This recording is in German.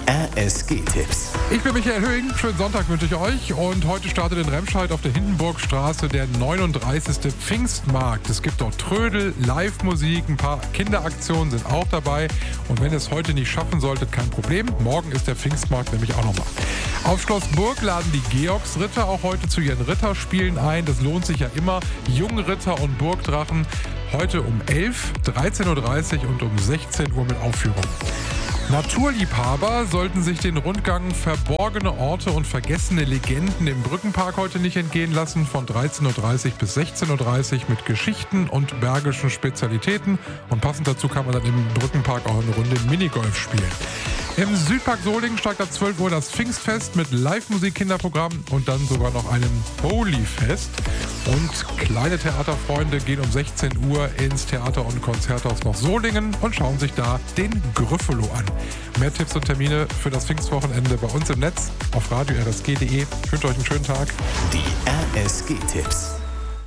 RSG-Tipps. Ich bin Michael Höhing, schönen Sonntag wünsche ich euch. Und heute startet in Remscheid auf der Hindenburgstraße der 39. Pfingstmarkt. Es gibt dort Trödel, Live-Musik, ein paar Kinderaktionen sind auch dabei. Und wenn ihr es heute nicht schaffen solltet, kein Problem. Morgen ist der Pfingstmarkt nämlich auch nochmal. Auf Schloss Burg laden die Georgsritter auch heute zu ihren Ritterspielen ein. Das lohnt sich ja immer. Jungritter und Burgdrachen heute um 11, 13.30 Uhr und um 16 Uhr mit Aufführung. Naturliebhaber sollten sich den Rundgang Verborgene Orte und vergessene Legenden im Brückenpark heute nicht entgehen lassen. Von 13.30 Uhr bis 16.30 Uhr mit Geschichten und bergischen Spezialitäten. Und passend dazu kann man dann im Brückenpark auch eine Runde Minigolf spielen. Im Südpark Solingen steigt ab 12 Uhr das Pfingstfest mit Live-Musik-Kinderprogramm und dann sogar noch einem Holy-Fest. Und kleine Theaterfreunde gehen um 16 Uhr ins Theater- und Konzerthaus nach Solingen und schauen sich da den Gryffalo an. Mehr Tipps und Termine für das Pfingstwochenende bei uns im Netz auf radio-rsg.de. Ich wünsche euch einen schönen Tag. Die RSG-Tipps.